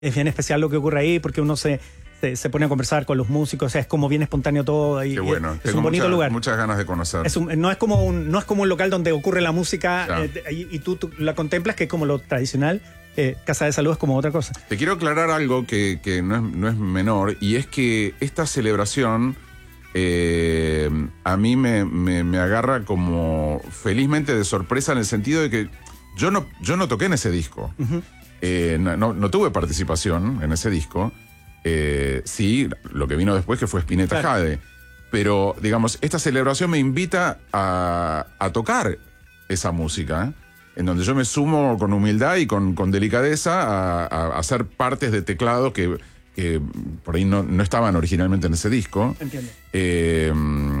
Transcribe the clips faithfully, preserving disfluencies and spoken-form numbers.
es bien especial lo que ocurre ahí porque uno se, se, se pone a conversar con los músicos, o sea, es como bien espontáneo todo. Y, Qué bueno, es tengo un bonito mucha, lugar. muchas ganas de conocer. Es un, no, es como un, no es como un local donde ocurre la música Claro. eh, y, y tú, tú la contemplas, que es como lo tradicional. Eh, Casa de Salud es como otra cosa. Te quiero aclarar algo que, que no, es, no es menor, y es que esta celebración eh, a mí me, me, me agarra como felizmente de sorpresa en el sentido de que yo no, yo no toqué en ese disco. Uh-huh. eh, no, no, no tuve participación en ese disco. Eh, sí, lo que vino después que fue Spinetta Claro. Jade. Pero, digamos, esta celebración me invita a, a tocar esa música, en donde yo me sumo con humildad y con, con delicadeza a, a, a hacer partes de teclado que, que por ahí no, no estaban originalmente en ese disco. Entiendo. Eh,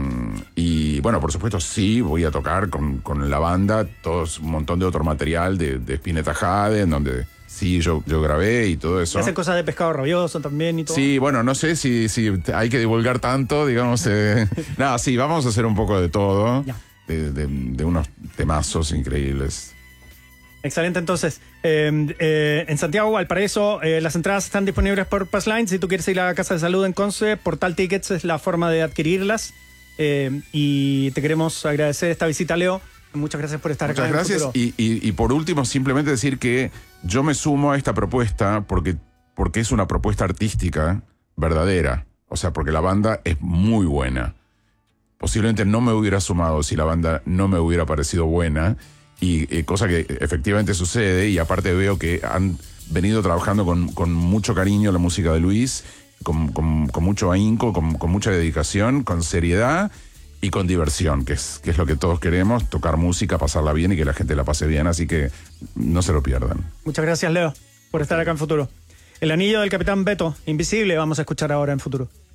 y bueno, por supuesto sí, voy a tocar con, con la banda todos un montón de otro material de, de Spinetta Jade, en donde sí yo, yo grabé y todo eso. Y hacen cosas de Pescado Rabioso también y todo. Sí, bueno, no sé si, si hay que divulgar tanto, digamos. Eh, nada, sí, vamos a hacer un poco de todo, Ya. de, de, de unos temazos increíbles. Excelente, entonces. Eh, eh, en Santiago, Valparaíso, eh, las entradas están disponibles por Passline. Si tú quieres ir a la Casa de Salud en Conce, Portal Tickets es la forma de adquirirlas. Eh, y te queremos agradecer esta visita, Leo. Muchas gracias por estar Muchas acá. gracias. En el futuro. Y, y, y por último, simplemente decir que yo me sumo a esta propuesta porque, porque es una propuesta artística verdadera. O sea, porque la banda es muy buena. Posiblemente no me hubiera sumado si la banda no me hubiera parecido buena. Y eh, cosa que efectivamente sucede. Y aparte veo que han venido trabajando con, con mucho cariño la música de Luis, con, con, con mucho ahínco, con, con mucha dedicación, con seriedad y con diversión, que es, que es lo que todos queremos, tocar música, pasarla bien y que la gente la pase bien, así que no se lo pierdan. Muchas gracias, Leo, por estar acá en Futuro. El anillo del Capitán Beto, Invisible, vamos a escuchar ahora en Futuro.